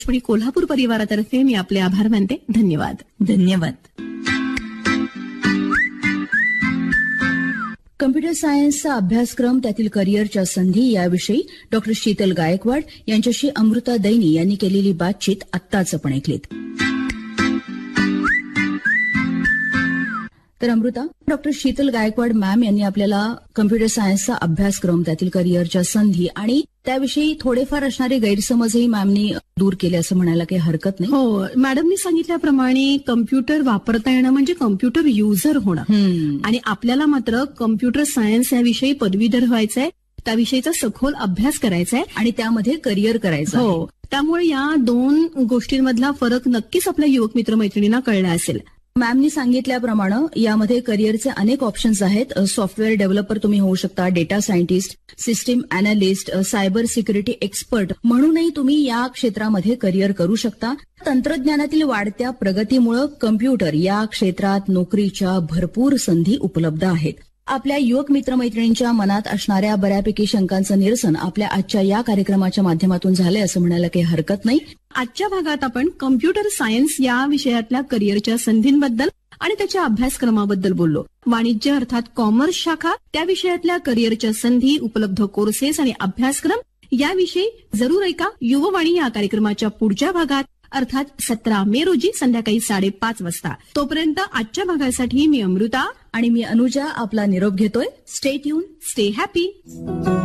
आणि कोल्हापूर परिवारातर्फे मी आपले आभार मानते. धन्यवाद. धन्यवाद. कम्प्युटर सायन्सचा अभ्यासक्रम, त्यातील करिअरच्या संधी याविषयी डॉक्टर शीतल गायकवाड यांच्याशी अमृता दैनी यांनी केलेली बातचीत आत्ताच आपण ऐकलीत. तर अमृता, डॉक्टर शीतल गायकवाड मॅम यांनी आपल्याला कम्प्युटर सायन्सचा अभ्यासक्रम, त्यातील करिअरच्या संधी आणि त्याविषयी थोडेफार असणारे गैरसमजही मॅमनी दूर केले असं म्हणायला काही हरकत नाही. हो, मॅडमनी सांगितल्याप्रमाणे कम्प्युटर वापरता येणं म्हणजे कम्प्युटर युजर होणं. आणि आपल्याला मात्र कम्प्युटर सायन्स याविषयी पदवीधर व्हायचंय, त्याविषयीचा सखोल अभ्यास करायचा आहे आणि त्यामध्ये करिअर करायचं. हो, त्यामुळे या दोन गोष्टींमधला फरक नक्कीच आपल्या युवक मित्रमैत्रिणींना कळला असेल. मॅमनी सांगितल्याप्रमाणे यामध्ये करिअरचे अनेक ऑप्शन्स आहेत. सॉफ्टवेअर डेव्हलपर तुम्ही होऊ शकता, data scientist, system analyst, cyber security expert म्हणूनही तुम्ही या क्षेत्रामध्ये करिअर करू शकता. तंत्रज्ञानातील वाढत्या प्रगतीमुळे कम्प्युटर या क्षेत्रात नोकरीच्या भरपूर संधी उपलब्ध आहेत. आपल्या युवक मित्रमैत्रिणींच्या मनात असणाऱ्या बऱ्यापैकी शंकांचं निरसन आपल्या आजच्या या कार्यक्रमाच्या माध्यमातून झालंय असं म्हणायला काही हरकत नाही. आजच्या भागात आपण कम्प्युटर सायन्स या विषयातल्या करिअरच्या संधींबद्दल आणि त्याच्या अभ्यासक्रमाबद्दल बोललो. वाणिज्य अर्थात कॉमर्स शाखा, त्या विषयातल्या करिअरच्या संधी, उपलब्ध कोर्सेस आणि अभ्यासक्रम याविषयी जरूर ऐका युववाणी या कार्यक्रमाच्या पुढच्या भागात, अर्थात 17 मे रोजी संध्याकाळी 5:30 वाजता. तोपर्यंत आजच्या भागासाठी मी अमृता आणि मी अनुजा आपला निरोप घेतोय. Stay tune, stay happy.